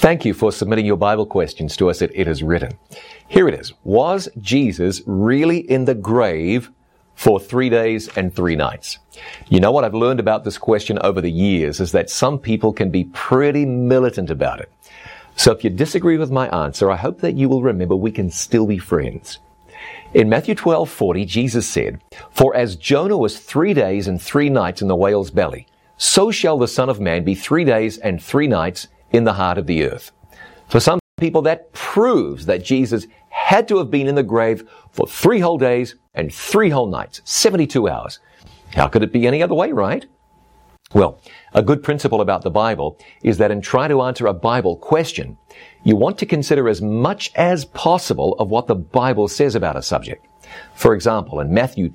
Thank you for submitting your Bible questions to us at It Is Written. Here it is. Was Jesus really in the grave for 3 days and 3 nights? You know what I've learned about this question over the years is that some people can be pretty militant about it. So if you disagree with my answer, I hope that you will remember we can still be friends. In Matthew 12:40, Jesus said, "For as Jonah was 3 days and 3 nights in the whale's belly, so shall the Son of Man be 3 days and 3 nights in the heart of the earth." For some people, that proves that Jesus had to have been in the grave for 3 whole days and 3 whole nights, 72 hours. How could it be any other way, right? Well, a good principle about the Bible is that in trying to answer a Bible question, you want to consider as much as possible of what the Bible says about a subject. For example, in Matthew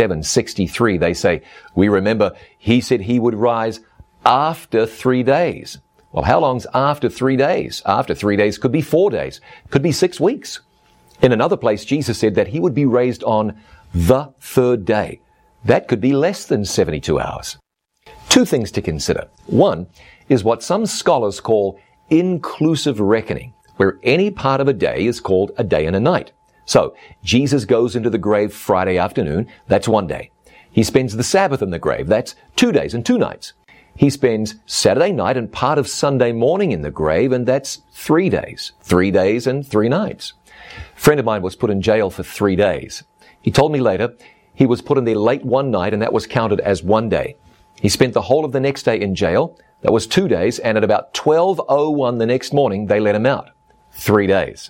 27:63, they say, "We remember he said he would rise after 3 days." Well, how long's after 3 days? After 3 days could be 4 days, could be 6 weeks. In another place, Jesus said that he would be raised on the 3rd day. That could be less than 72 hours. 2 things to consider. One is what some scholars call inclusive reckoning, where any part of a day is called a day and a night. So, Jesus goes into the grave Friday afternoon, that's 1 day. He spends the Sabbath in the grave, that's 2 days and 2 nights. He spends Saturday night and part of Sunday morning in the grave, and that's 3 days. 3 days and 3 nights. A friend of mine was put in jail for 3 days. He told me later he was put in there late one night, and that was counted as 1 day. He spent the whole of the next day in jail. That was 2 days, and at about 12:01 the next morning, they let him out. 3 days.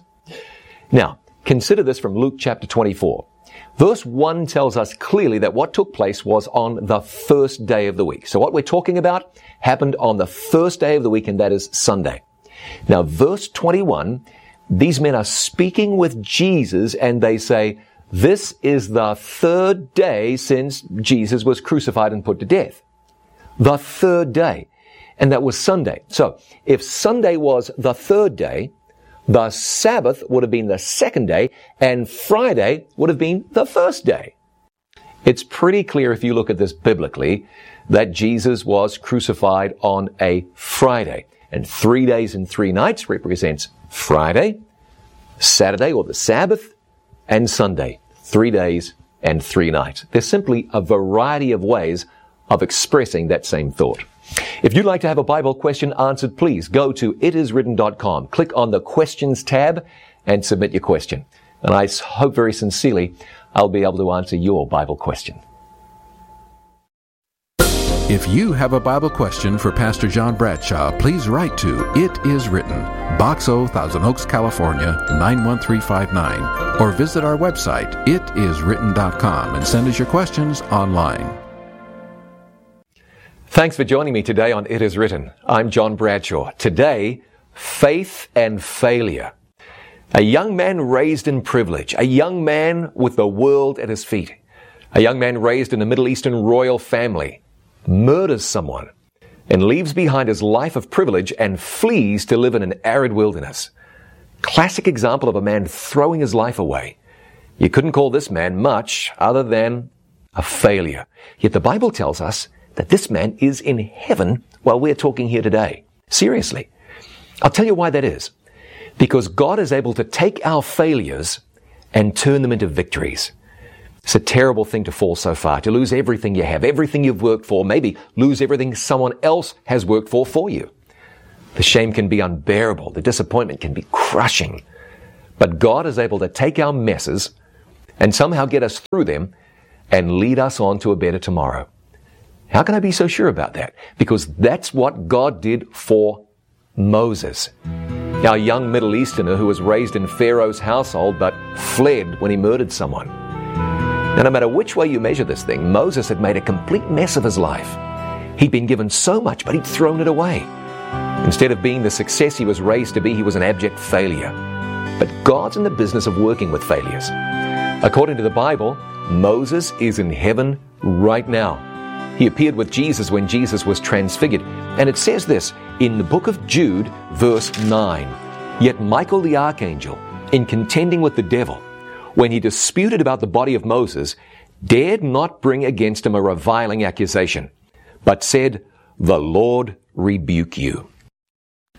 Now, consider this from Luke chapter 24. Verse 1 tells us clearly that what took place was on the first day of the week. So what we're talking about happened on the first day of the week, and that is Sunday. Now, verse 21, these men are speaking with Jesus, and they say, "This is the 3rd day since Jesus was crucified and put to death." The 3rd day. And that was Sunday. So, if Sunday was the 3rd day, the Sabbath would have been the 2nd day, and Friday would have been the 1st day. It's pretty clear if you look at this biblically that Jesus was crucified on a Friday. And 3 days and 3 nights represents Friday, Saturday or the Sabbath, and Sunday. 3 days and 3 nights. There's simply a variety of ways of expressing that same thought. If you'd like to have a Bible question answered, please go to itiswritten.com. Click on the Questions tab and submit your question. And I hope very sincerely I'll be able to answer your Bible question. If you have a Bible question for Pastor John Bradshaw, please write to It Is Written, Box O, Thousand Oaks, California, 91359, or visit our website, itiswritten.com, and send us your questions online. Thanks for joining me today on It Is Written. I'm John Bradshaw. Today, faith and failure. A young man raised in privilege, a young man with the world at his feet, a young man raised in a Middle Eastern royal family, murders someone and leaves behind his life of privilege and flees to live in an arid wilderness. Classic example of a man throwing his life away. You couldn't call this man much other than a failure. Yet the Bible tells us that this man is in heaven while we're talking here today. Seriously. I'll tell you why that is. Because God is able to take our failures and turn them into victories. It's a terrible thing to fall so far, to lose everything you have, everything you've worked for, maybe lose everything someone else has worked for you. The shame can be unbearable. The disappointment can be crushing. But God is able to take our messes and somehow get us through them and lead us on to a better tomorrow. How can I be so sure about that? Because that's what God did for Moses. Our young Middle Easterner who was raised in Pharaoh's household but fled when he murdered someone. Now, no matter which way you measure this thing, Moses had made a complete mess of his life. He'd been given so much, but he'd thrown it away. Instead of being the success he was raised to be, he was an abject failure. But God's in the business of working with failures. According to the Bible, Moses is in heaven right now. He appeared with Jesus when Jesus was transfigured. And it says this in the book of Jude, verse 9. Yet Michael the archangel, in contending with the devil, when he disputed about the body of Moses, dared not bring against him a reviling accusation, but said, "The Lord rebuke you."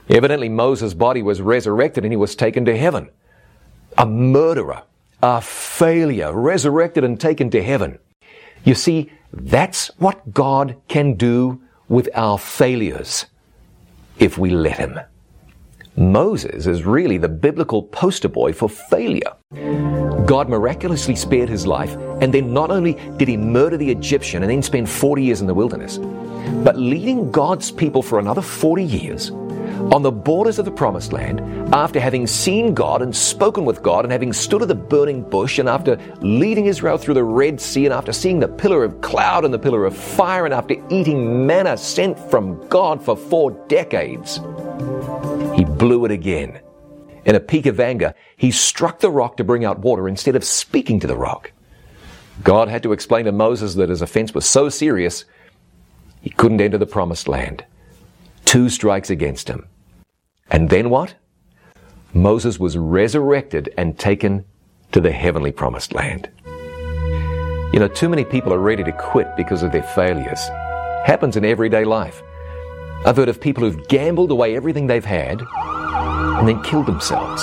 Evidently, Moses' body was resurrected and he was taken to heaven. A murderer, a failure, resurrected and taken to heaven. You see, that's what God can do with our failures, if we let Him. Moses is really the biblical poster boy for failure. God miraculously spared his life, and then not only did He murder the Egyptian and then spend 40 years in the wilderness, but leading God's people for another 40 years on the borders of the Promised Land, after having seen God and spoken with God and having stood at the burning bush, and after leading Israel through the Red Sea, and after seeing the pillar of cloud and the pillar of fire, and after eating manna sent from God for 4 decades, He blew it again. In a peak of anger, He struck the rock to bring out water instead of speaking to the rock. God had to explain to Moses that his offense was so serious, he couldn't enter the Promised Land. 2 strikes against him. And then what? Moses was resurrected and taken to the heavenly Promised Land. You know, too many people are ready to quit because of their failures. Happens in everyday life. I've heard of people who've gambled away everything they've had and then killed themselves.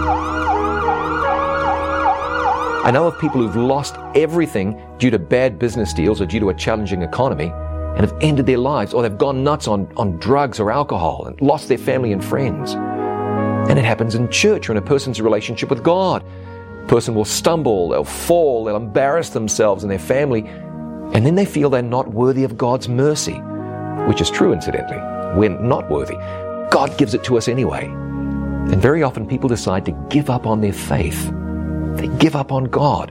I know of people who've lost everything due to bad business deals or due to a challenging economy, and have ended their lives, or they've gone nuts on drugs or alcohol and lost their family and friends. And it happens in church or in a person's relationship with God. A person will stumble, they'll fall, they'll embarrass themselves and their family, and then they feel they're not worthy of God's mercy, which is true, incidentally. We're not worthy. God gives it to us anyway. And very often people decide to give up on their faith. They give up on God.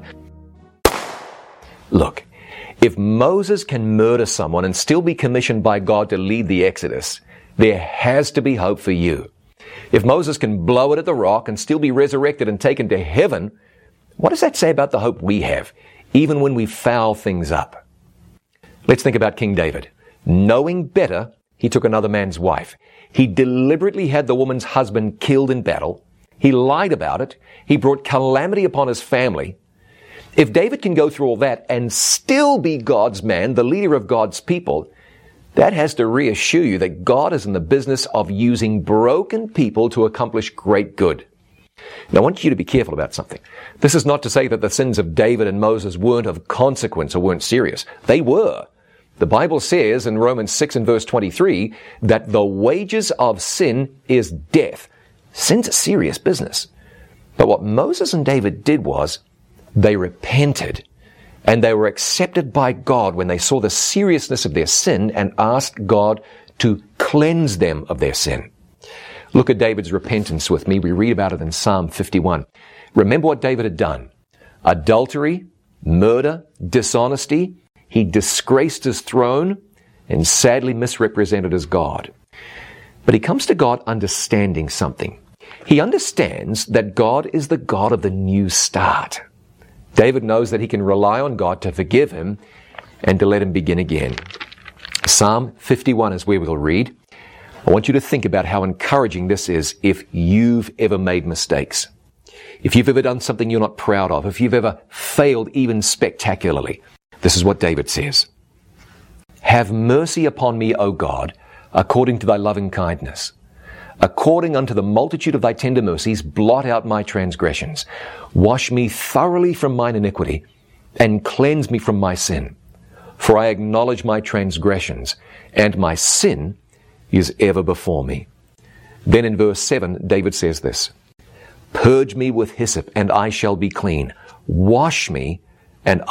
Look, if Moses can murder someone and still be commissioned by God to lead the Exodus, there has to be hope for you. If Moses can blow it at the rock and still be resurrected and taken to heaven, what does that say about the hope we have, even when we foul things up? Let's think about King David. Knowing better, he took another man's wife. He deliberately had the woman's husband killed in battle. He lied about it. He brought calamity upon his family. If David can go through all that and still be God's man, the leader of God's people, that has to reassure you that God is in the business of using broken people to accomplish great good. Now, I want you to be careful about something. This is not to say that the sins of David and Moses weren't of consequence or weren't serious. They were. The Bible says in Romans 6 and verse 23 that the wages of sin is death. Sin's a serious business. But what Moses and David did was, they repented, and they were accepted by God when they saw the seriousness of their sin and asked God to cleanse them of their sin. Look at David's repentance with me. We read about it in Psalm 51. Remember what David had done. Adultery, murder, dishonesty. He disgraced his throne and sadly misrepresented his God. But he comes to God understanding something. He understands that God is the God of the new start. David knows that he can rely on God to forgive him and to let him begin again. Psalm 51 is where we'll read. I want you to think about how encouraging this is if you've ever made mistakes. If you've ever done something you're not proud of. If you've ever failed even spectacularly. This is what David says. Have mercy upon me, O God, according to thy loving kindness. According unto the multitude of thy tender mercies, blot out my transgressions. Wash me thoroughly from mine iniquity, and cleanse me from my sin. For I acknowledge my transgressions, and my sin is ever before me. Then in verse 7, David says this, Purge me with hyssop, and I shall be clean. Wash me, and